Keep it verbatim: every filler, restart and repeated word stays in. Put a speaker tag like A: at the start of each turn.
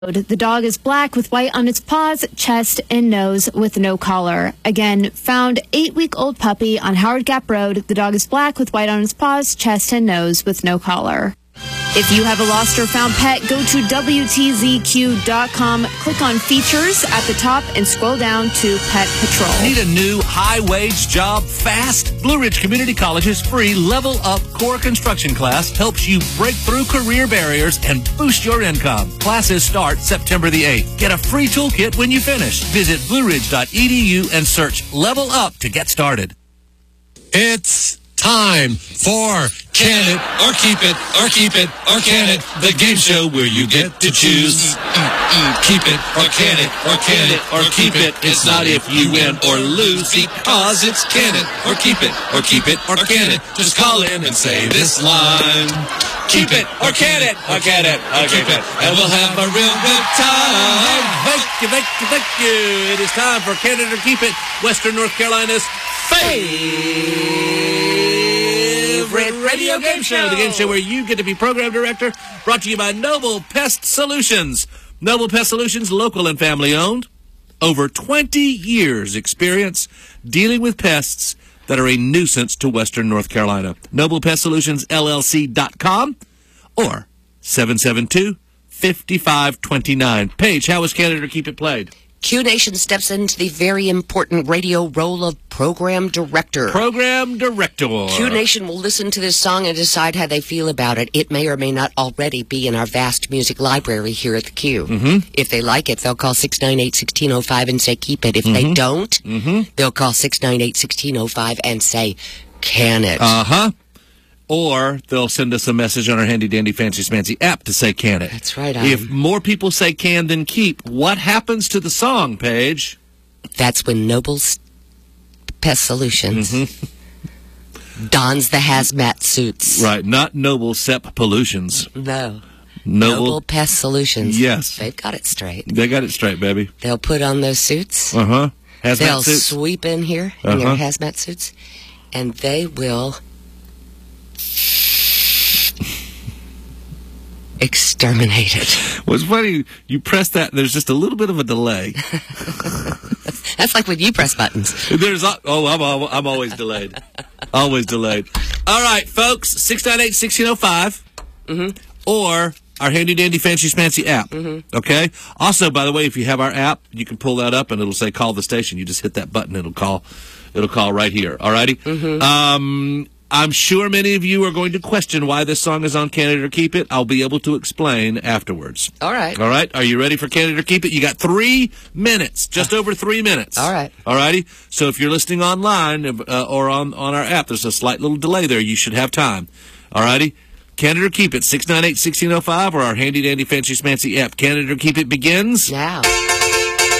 A: The dog is black with white on its paws, chest, and nose with no collar. Again, found eight-week-old puppy on Howard Gap Road. The dog is black with white on its paws, chest, and nose with no collar. If you have a lost or found pet, go to W T Z Q dot com, click on features at the top, and scroll down to Pet Patrol.
B: Need a new high-wage job fast? Blue Ridge Community College's free Level Up Core Construction class helps you break through career barriers and boost your income. Classes start September the eighth. Get a free toolkit when you finish. Visit blue ridge dot e d u and search Level Up to get started.
C: It's time for Can It or Keep It or Keep It or Can It, the game show where you get to choose. Keep it or can it or can it or keep it. It's not if you win or lose because it's can it or keep it or keep it or can it. Just call in and say this line. Keep it or can it or can it or keep it, and we'll have a real good time.
B: Thank you, thank you, thank you. It is time for Can It or Keep It, Western North Carolina's favorite radio game show. The game show where you get to be program director, brought to you by Noble Pest Solutions. Noble Pest Solutions, local and family owned. Over twenty years experience dealing with pests that are a nuisance to Western North Carolina. Noble Pest Solutions L L C dot com or seven seven two, five five two nine. Paige, how is Can It or Keep It played?
D: Q Nation steps into the very important radio role of program director.
B: Program director.
D: Q Nation will listen to this song and decide how they feel about it. It may or may not already be in our vast music library here at the Q.
B: Mm-hmm.
D: If they like it, they'll call six nine eight, one six zero five and say keep it. If
B: Mm-hmm.
D: they don't,
B: Mm-hmm.
D: they'll call six nine eight, one six zero five and say can it.
B: Uh-huh. Or they'll send us a message on our handy-dandy fancy-smancy app to say can it.
D: That's right.
B: If more people say can than keep, what happens to the song, Paige?
D: That's when Noble's Pest Solutions
B: Mm-hmm.
D: dons the hazmat suits.
B: Right, not Noble Sep Pollutions.
D: No.
B: Noble,
D: Noble Pest Solutions.
B: Yes.
D: They've got it straight.
B: They got it straight, baby.
D: They'll put on those suits.
B: Uh-huh. Hazmat
D: They'll
B: suits.
D: sweep in here in their
B: Uh-huh.
D: hazmat suits, and they will exterminate it.
B: What's funny, you press that, there's just a little bit of a delay.
D: That's like when you press buttons.
B: There's a, oh, I'm al- I'm always delayed, always delayed. All right, folks, six nine eight, one six zero five,
D: Mm-hmm.
B: or our handy dandy fancy smancy app.
D: Mm-hmm.
B: Okay. Also, by the way, if you have our app, you can pull that up and it'll say call the station. You just hit that button, it'll call, it'll call right here. All righty.
D: Mm-hmm.
B: Um. I'm sure many of you are going to question why this song is on Can It or Keep It. I'll be able to explain afterwards.
D: All right.
B: All right. Are you ready for Can It or Keep It? You got three minutes, just over three minutes.
D: All right.
B: All righty. So if you're listening online uh, or on, on our app, there's a slight little delay there. You should have time. All righty. Can It or Keep It, six nine eight, one six zero five, or our handy dandy fancy smancy app. Can It or Keep It begins
D: Now.